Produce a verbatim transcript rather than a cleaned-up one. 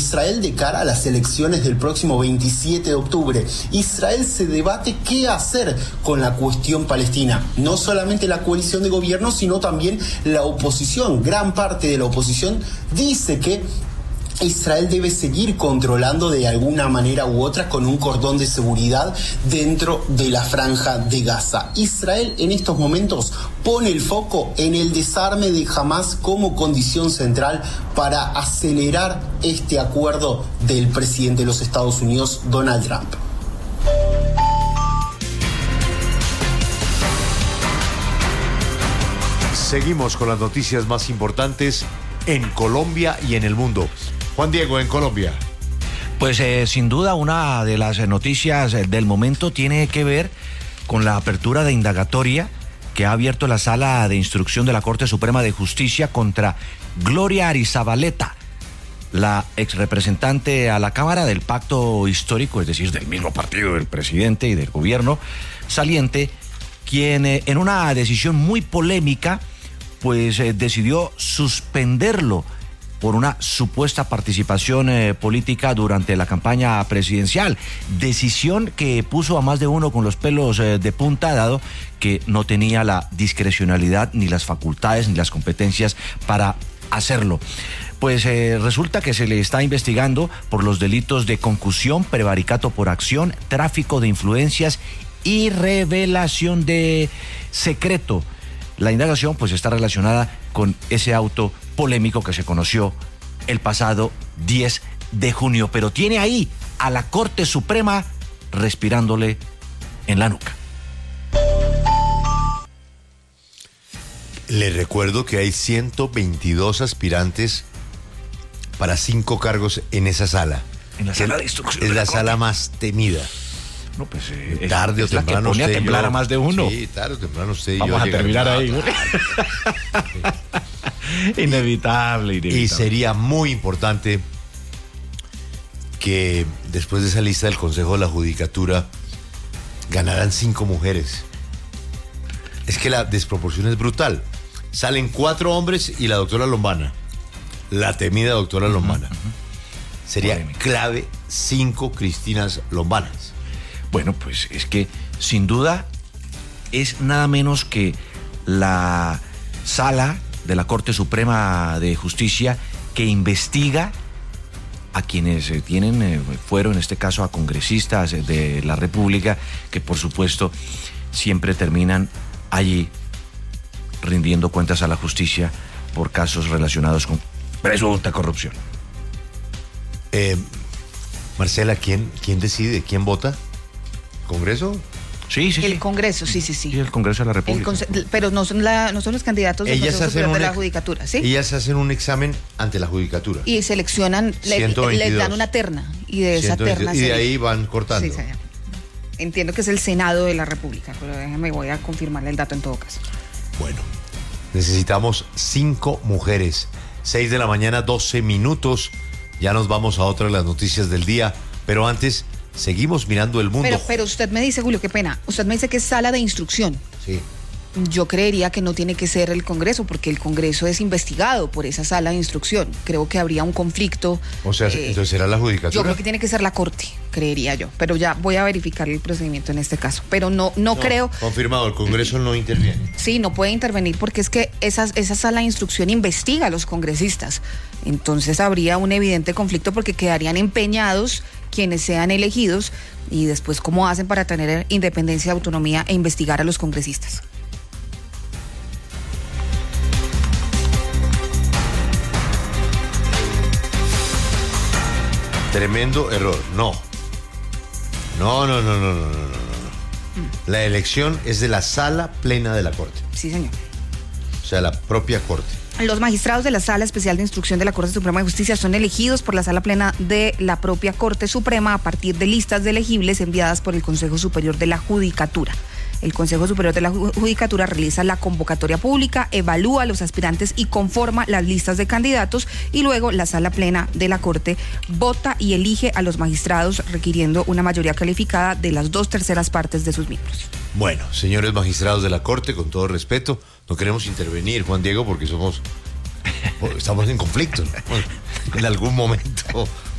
Israel de cara a las elecciones del próximo veintisiete de octubre. Israel se debate qué hacer con la cuestión palestina. No solamente la coalición de gobierno, sino también la oposición. Gran parte de la oposición dice que Israel debe seguir controlando de alguna manera u otra con un cordón de seguridad dentro de la franja de Gaza. Israel en estos momentos pone el foco en el desarme de Hamás como condición central para acelerar este acuerdo del presidente de los Estados Unidos, Donald Trump. Seguimos con las noticias más importantes en Colombia y en el mundo. Juan Diego, en Colombia. Pues eh, sin duda una de las noticias del momento tiene que ver con la apertura de indagatoria que ha abierto la Sala de Instrucción de la Corte Suprema de Justicia contra Gloria Arizabaleta, la exrepresentante a la Cámara del Pacto Histórico, es decir, del mismo partido del presidente y del gobierno saliente, quien eh, en una decisión muy polémica pues eh, decidió suspenderlo por una supuesta participación eh, política durante la campaña presidencial. Decisión que puso a más de uno con los pelos eh, de punta, dado que no tenía la discrecionalidad, ni las facultades, ni las competencias para hacerlo. Pues eh, resulta que se le está investigando por los delitos de concusión, prevaricato por acción, tráfico de influencias y revelación de secreto. La indagación pues está relacionada con ese auto polémico que se conoció el pasado diez de junio, pero tiene ahí a la Corte Suprema respirándole en la nuca. Les recuerdo que hay ciento veintidós aspirantes para cinco cargos en esa sala. En la sala de instrucción. Es de la, la sala más temida. No, pues eh, tarde es o temprano la que pone usted a temblar yo, a más de uno. Sí, tarde o temprano usted y Vamos yo a terminar ahí. Claro. Inevitable, inevitable. Y sería muy importante que después de esa lista del Consejo de la Judicatura ganaran cinco mujeres. Es que la desproporción es brutal. Salen cuatro hombres y la doctora Lombana, la temida doctora Lombana. Uh-huh, uh-huh. Sería Polémica. Clave cinco Cristinas Lombanas. Bueno, pues es que sin duda es nada menos que la sala de la Corte Suprema de Justicia que investiga a quienes eh, tienen eh, fuero, en este caso a congresistas de la República, que por supuesto siempre terminan allí rindiendo cuentas a la justicia por casos relacionados con presunta corrupción. Eh, Marcela, ¿quién, quién decide? ¿Quién vota? ¿Congreso? Sí, sí, el sí. Congreso, sí, sí, sí. Sí, el Congreso de la República. Conce- pero no son, la, no son los candidatos del Ellas Consejo hacen Superior un de la ex- Judicatura, ¿sí? Ellas hacen un examen ante la Judicatura. Y seleccionan, le- ciento veintidós. les dan una terna. Y de esa ciento veintidós, terna y de se- ahí van cortando. Sí, señor. Entiendo que es el Senado de la República, pero déjame, voy a confirmarle el dato en todo caso. Bueno, necesitamos cinco mujeres. Seis de la mañana, doce minutos. Ya nos vamos a otra de las noticias del día. Pero antes, seguimos mirando el mundo. Pero, pero usted me dice, Julio, qué pena. Usted me dice que es sala de instrucción. Sí. Yo creería que no tiene que ser el Congreso, porque el Congreso es investigado por esa sala de instrucción. Creo que habría un conflicto. O sea, eh, entonces será la Judicatura. Yo creo que tiene que ser la Corte, creería yo. Pero ya voy a verificar el procedimiento en este caso. Pero no, no, No, creo. Confirmado, el Congreso no interviene. Sí, no puede intervenir porque es que esa, esa sala de instrucción investiga a los congresistas. Entonces habría un evidente conflicto porque quedarían empeñados quienes sean elegidos y después cómo hacen para tener independencia, autonomía e investigar a los congresistas. Tremendo error. No. No, no, no, no, no, no, no, no. La elección es de la sala plena de la Corte. Sí, señor. O sea, la propia Corte. Los magistrados de la Sala Especial de Instrucción de la Corte Suprema de Justicia son elegidos por la Sala Plena de la propia Corte Suprema a partir de listas de elegibles enviadas por el Consejo Superior de la Judicatura. El Consejo Superior de la Judicatura realiza la convocatoria pública, evalúa a los aspirantes y conforma las listas de candidatos y luego la Sala Plena de la Corte vota y elige a los magistrados requiriendo una mayoría calificada de las dos terceras partes de sus miembros. Bueno, señores magistrados de la Corte, con todo respeto, no queremos intervenir, Juan Diego, porque somos, estamos en conflicto, ¿no? En algún momento